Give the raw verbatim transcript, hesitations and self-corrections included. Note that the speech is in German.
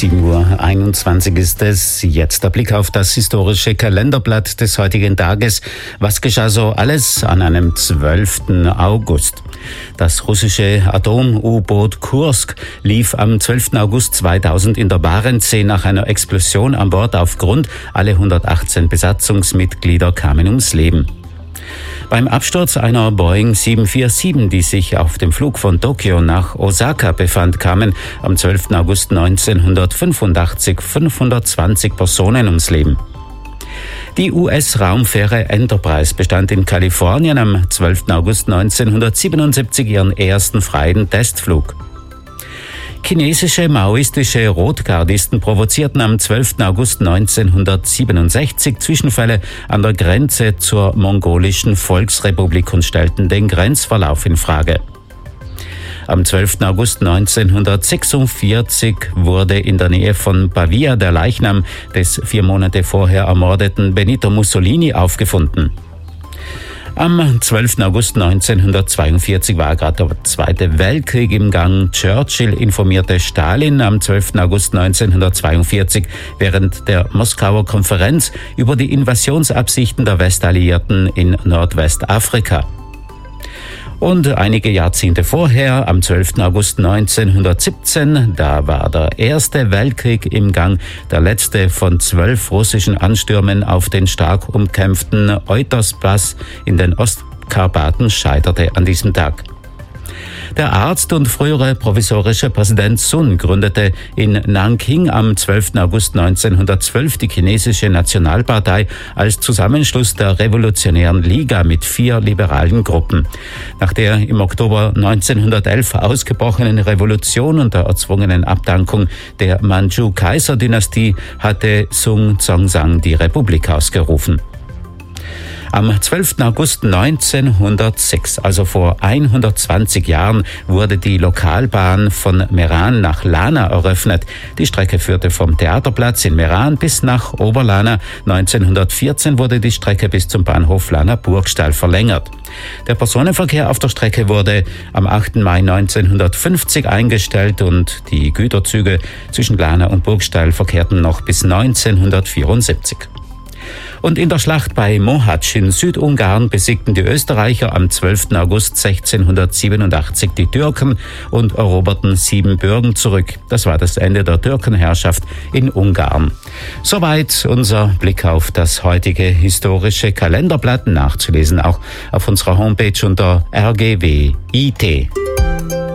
sieben Uhr einundzwanzig ist es. Jetzt der Blick auf das historische Kalenderblatt des heutigen Tages. Was geschah so alles an einem zwölften August? Das russische Atom-U-Boot Kursk lief am zwölften August zweitausend in der Barentssee nach einer Explosion an Bord auf Grund. Alle hundertachtzehn Besatzungsmitglieder kamen ums Leben. Beim Absturz einer Boeing sieben vier sieben, die sich auf dem Flug von Tokio nach Osaka befand, kamen am zwölften August neunzehnhundertfünfundachtzig fünfhundertzwanzig Personen ums Leben. Die U S-Raumfähre Enterprise bestand in Kalifornien am zwölften August neunzehnhundertsiebenundsiebzig ihren ersten freien Testflug. Chinesische maoistische Rotgardisten provozierten am zwölften August neunzehnhundertsiebenundsechzig Zwischenfälle an der Grenze zur mongolischen Volksrepublik und stellten den Grenzverlauf in Frage. Am zwölften August neunzehnhundertsechsundvierzig wurde in der Nähe von Pavia der Leichnam des vier Monate vorher ermordeten Benito Mussolini aufgefunden. Am zwölften August neunzehnhundertzweiundvierzig war gerade der Zweite Weltkrieg im Gang. Churchill informierte Stalin am zwölften August neunzehnhundertzweiundvierzig während der Moskauer Konferenz über die Invasionsabsichten der Westalliierten in Nordwestafrika. Und einige Jahrzehnte vorher, am zwölften August neunzehnhundertsiebzehn, da war der Erste Weltkrieg im Gang, der letzte von zwölf russischen Anstürmen auf den stark umkämpften Euterspass in den Ostkarpaten scheiterte an diesem Tag. Der Arzt und frühere provisorische Präsident Sun gründete in Nanking am zwölften August neunzehnhundertzwölf die chinesische Nationalpartei als Zusammenschluss der Revolutionären Liga mit vier liberalen Gruppen. Nach der im Oktober neunzehnhundertelf ausgebrochenen Revolution und der erzwungenen Abdankung der Mandschu-Kaiserdynastie hatte Sung Zhongsang die Republik ausgerufen. Am zwölften August neunzehnhundertsechs, also vor hundertzwanzig Jahren, wurde die Lokalbahn von Meran nach Lana eröffnet. Die Strecke führte vom Theaterplatz in Meran bis nach Oberlana. neunzehnhundertvierzehn wurde die Strecke bis zum Bahnhof Lana Burgstall verlängert. Der Personenverkehr auf der Strecke wurde am achten Mai neunzehnhundertfünfzig eingestellt und die Güterzüge zwischen Lana und Burgstall verkehrten noch bis neunzehnhundertvierundsiebzig. Und in der Schlacht bei Mohacs in Südungarn besiegten die Österreicher am zwölften August sechzehnhundertsiebenundachtzig die Türken und eroberten Siebenbürgen zurück. Das war das Ende der Türkenherrschaft in Ungarn. Soweit unser Blick auf das heutige historische Kalenderblatt, nachzulesen auch auf unserer Homepage unter R G W I T.